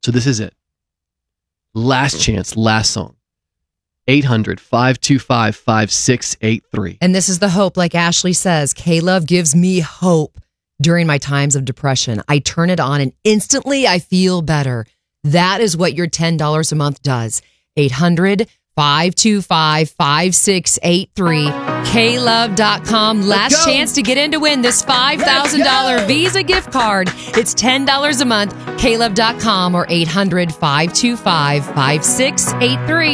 So this is it. Last chance, last song. 800-525-5683. And this is the hope, like Ashley says. K-Love gives me hope during my times of depression. I turn it on and instantly I feel better. That is what your $10 a month does. 800-525-5683. KLove.com. Last chance to get in to win this $5,000 Visa gift card. It's $10 a month. KLove.com or 800-525-5683.